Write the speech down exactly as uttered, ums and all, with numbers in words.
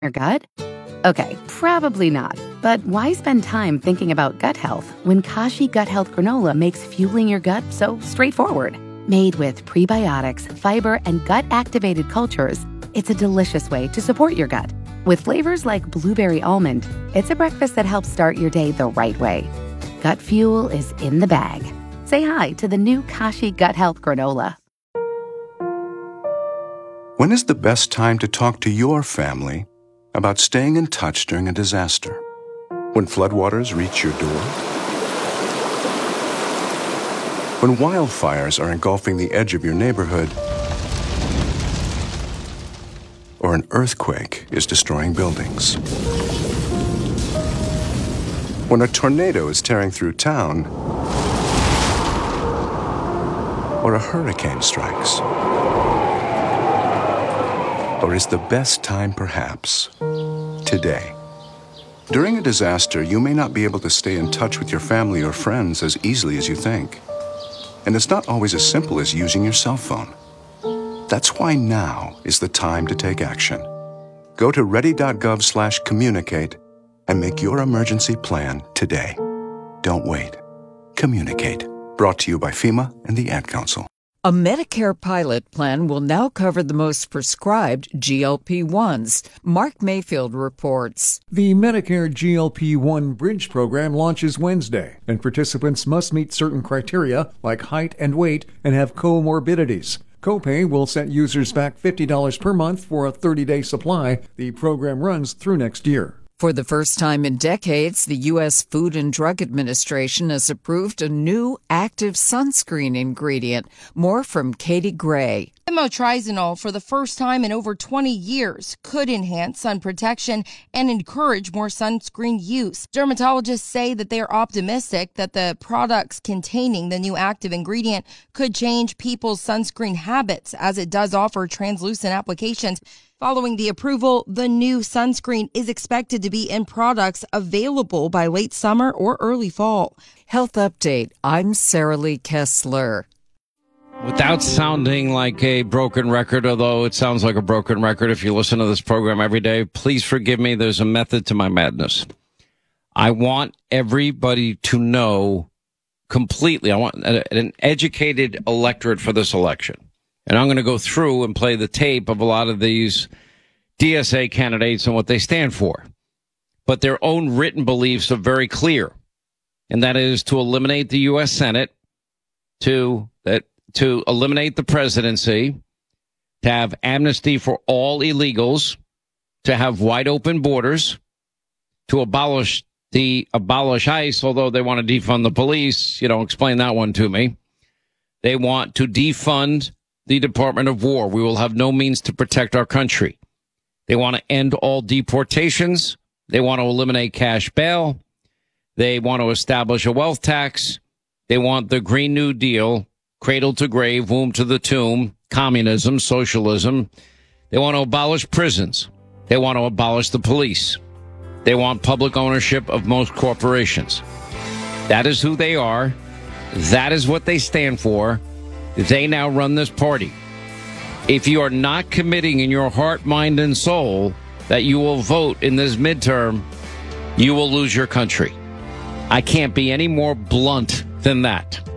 your gut? Okay, probably not. But why spend time thinking about gut health when Kashi Gut Health Granola makes fueling your gut so straightforward? Made with prebiotics, fiber, and gut-activated cultures, it's a delicious way to support your gut. With flavors like blueberry almond, it's a breakfast that helps start your day the right way. Gut fuel is in the bag. Say hi to the new Kashi Gut Health Granola. When is the best time to talk to your family about staying in touch during a disaster? When floodwaters reach your door? When wildfires are engulfing the edge of your neighborhood? Or an earthquake is destroying buildings? When a tornado is tearing through town? Or a hurricane strikes? Or is the best time perhaps today? During a disaster, you may not be able to stay in touch with your family or friends as easily as you think. And it's not always as simple as using your cell phone. That's why now is the time to take action. Go to ready.gov slash communicate and make your emergency plan today. Don't wait. Communicate. Brought to you by FEMA and the Ad Council. A Medicare pilot plan will now cover the most prescribed G L P ones. Mark Mayfield reports. The Medicare G L P one Bridge program launches Wednesday, and participants must meet certain criteria like height and weight and have comorbidities. Copay will set users back fifty dollars per month for a thirty-day supply. The program runs through next year. For the first time in decades, the U S Food and Drug Administration has approved a new active sunscreen ingredient. More from Katie Gray. Motrizinol, for the first time in over twenty years, could enhance sun protection and encourage more sunscreen use. Dermatologists say that they are optimistic that the products containing the new active ingredient could change people's sunscreen habits, as it does offer translucent applications. Following the approval, the new sunscreen is expected to be in products available by late summer or early fall. Health Update. I'm Sarah Lee Kessler. Without sounding like a broken record, although it sounds like a broken record if you listen to this program every day, please forgive me. There's a method to my madness. I want everybody to know completely. I want an educated electorate for this election. And I'm going to go through and play the tape of a lot of these D S A candidates and what they stand for. But their own written beliefs are very clear. And that is to eliminate the U S Senate, to that to eliminate the presidency, to have amnesty for all illegals, to have wide open borders, to abolish the abolish ICE, although they want to defund the police. You know, explain that one to me. They want to defund the Department of War. We will have no means to protect our country. They want to end all deportations. They want to eliminate cash bail. They want to establish a wealth tax. They want the Green New Deal, cradle to grave, womb to the tomb, communism, socialism. They want to abolish prisons. They want to abolish the police. They want public ownership of most corporations. That is who they are. That is what they stand for. They now run this party. If you are not committing in your heart, mind, and soul that you will vote in this midterm, you will lose your country. I can't be any more blunt than that.